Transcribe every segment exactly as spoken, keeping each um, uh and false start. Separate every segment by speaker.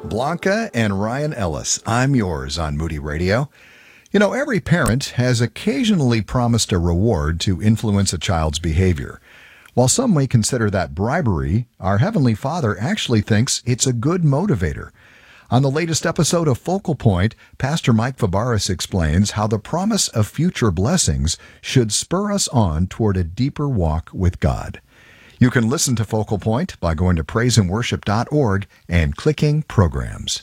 Speaker 1: Blanca and Ryan Ellis. I'm yours on Moody Radio. You know, every parent has occasionally promised a reward to influence a child's behavior. While some may consider that bribery, our Heavenly Father actually thinks it's a good motivator. On the latest episode of Focal Point, Pastor Mike Fabaris explains how the promise of future blessings should spur us on toward a deeper walk with God. You can listen to Focal Point by going to praise and worship dot org and clicking Programs.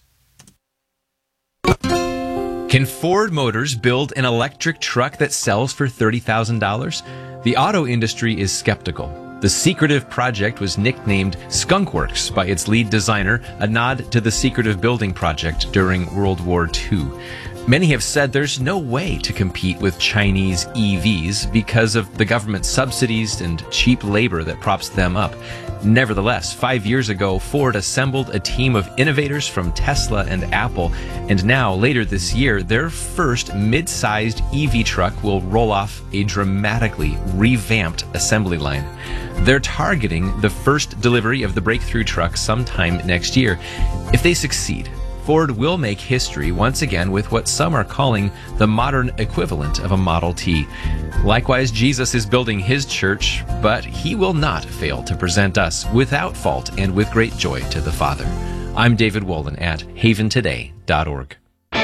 Speaker 2: Can Ford Motors build an electric truck that sells for thirty thousand dollars? The auto industry is skeptical. The secretive project was nicknamed Skunk Works by its lead designer, a nod to the secretive building project during World War Two. Many have said there's no way to compete with Chinese E Vs because of the government subsidies and cheap labor that props them up. Nevertheless, five years ago, Ford assembled a team of innovators from Tesla and Apple, and now, later this year, their first mid-sized E V truck will roll off a dramatically revamped assembly line. They're targeting the first delivery of the breakthrough truck sometime next year. If they succeed, Ford will make history once again with what some are calling the modern equivalent of a Model T. Likewise, Jesus is building his church, but he will not fail to present us without fault and with great joy to the Father. I'm David Wolin at haven today dot org.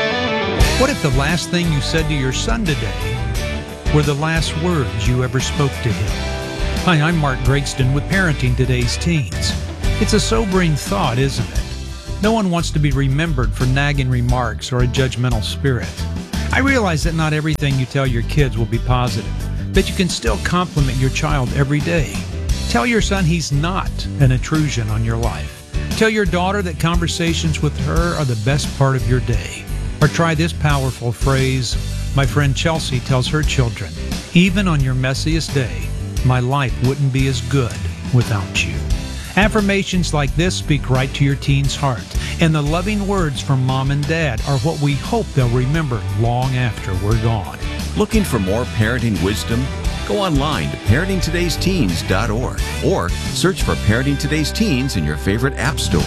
Speaker 3: What if the last thing you said to your son today were the last words you ever spoke to him? Hi, I'm Mark Gregston with Parenting Today's Teens. It's a sobering thought, isn't it? No one wants to be remembered for nagging remarks or a judgmental spirit. I realize that not everything you tell your kids will be positive, but you can still compliment your child every day. Tell your son he's not an intrusion on your life. Tell your daughter that conversations with her are the best part of your day. Or try this powerful phrase my friend Chelsea tells her children: even on your messiest day, my life wouldn't be as good without you. Affirmations like this speak right to your teen's heart, and the loving words from mom and dad are what we hope they'll remember long after we're gone.
Speaker 4: Looking for more parenting wisdom? Go online to parenting todays teens dot org or search for Parenting Today's Teens in your favorite app store.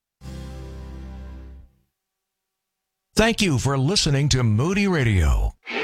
Speaker 5: Thank you for listening to Moody Radio.